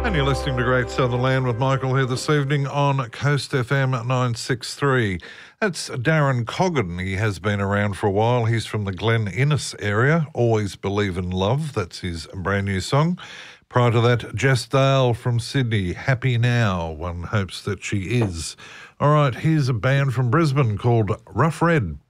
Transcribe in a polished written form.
And you're listening to Great Southern Land with Michael here this evening on Coast FM 963. That's Darren Coggan. He has been around for a while. He's from the Glen Innes area. Always Believe in Love. That's his brand new song. Prior to that, Jess Dale from Sydney. Happy Now. One hopes that she is. All right, here's a band from Brisbane called Rough Red.